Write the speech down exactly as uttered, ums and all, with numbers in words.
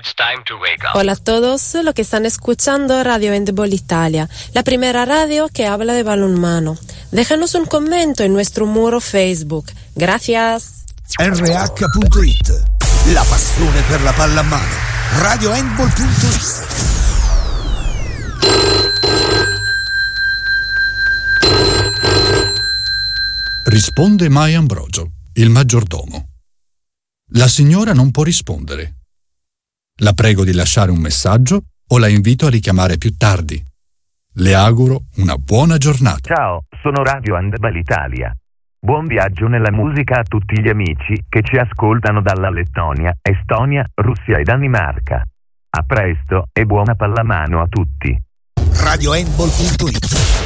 It's time to wake up. Hola a todos los que están escuchando Radio Handball Italia, la primera radio que habla de balonmano. Déjanos un comentario en nuestro muro Facebook. Gracias. R H punto it, la passione per la pallamano. Radio Handball punto it. Risponde Mai Ambrogio, il maggiordomo. La signora non può rispondere. La prego di lasciare un messaggio o la invito a richiamare più tardi. Le auguro una buona giornata. Ciao, sono Radio Handball Italia. Buon viaggio nella musica a tutti gli amici che ci ascoltano dalla Lettonia, Estonia, Russia e Danimarca. A presto e buona pallamano a tutti. Radio Handball punto it